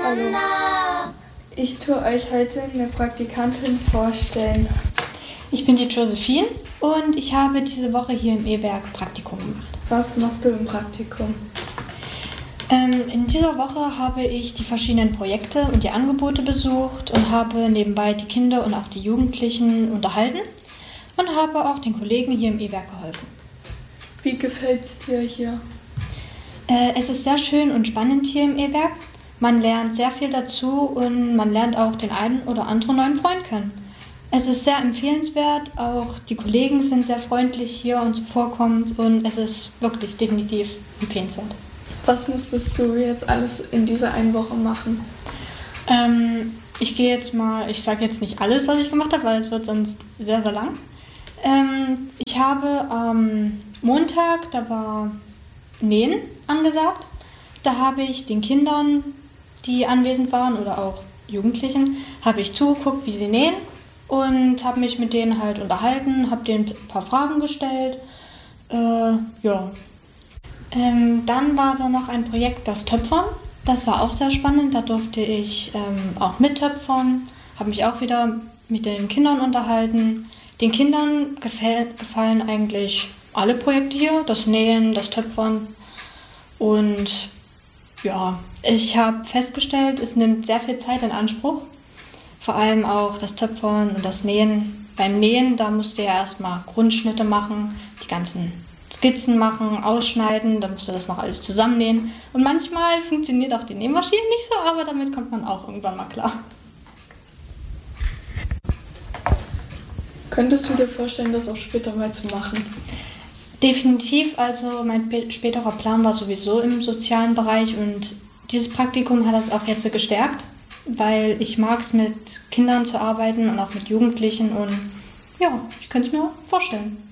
Hallo. Ich tue euch heute eine Praktikantin vorstellen. Ich bin die Josephine und ich habe diese Woche hier im E-Werk Praktikum gemacht. Was machst du im Praktikum? In dieser Woche habe ich die verschiedenen Projekte und die Angebote besucht und habe nebenbei die Kinder und auch die Jugendlichen unterhalten und habe auch den Kollegen hier im E-Werk geholfen. Wie gefällt es dir hier? Es ist sehr schön und spannend hier im E-Werk. Man lernt sehr viel dazu und man lernt auch den einen oder anderen neuen Freund kennen. Es ist sehr empfehlenswert, auch die Kollegen sind sehr freundlich hier und zuvorkommend und es ist wirklich definitiv empfehlenswert. Was musstest du jetzt alles in dieser einen Woche machen? Ich sage jetzt nicht alles, was ich gemacht habe, weil es wird sonst sehr, sehr lang. Ich habe am Montag, da war Nähen angesagt. Da habe ich den Kindern, die anwesend waren oder auch Jugendlichen, habe ich zugeguckt, wie sie nähen und habe mich mit denen halt unterhalten, habe denen ein paar Fragen gestellt. Dann war da noch ein Projekt, das Töpfern. Das war auch sehr spannend. Da durfte ich auch mittöpfern, habe mich auch wieder mit den Kindern unterhalten. Den Kindern gefallen eigentlich alle Projekte hier, das Nähen, das Töpfern. Und ja, ich habe festgestellt, es nimmt sehr viel Zeit in Anspruch. Vor allem auch das Töpfern und das Nähen. Beim Nähen, da musst du ja erstmal Grundschnitte machen, die ganzen Skizzen machen, ausschneiden, dann musst du das noch alles zusammennähen. Und manchmal funktioniert auch die Nähmaschine nicht so, aber damit kommt man auch irgendwann mal klar. Könntest du dir vorstellen, das auch später mal zu machen? Definitiv, also mein späterer Plan war sowieso im sozialen Bereich und dieses Praktikum hat das auch jetzt gestärkt, weil ich mag es, mit Kindern zu arbeiten und auch mit Jugendlichen und ja, ich könnte es mir vorstellen.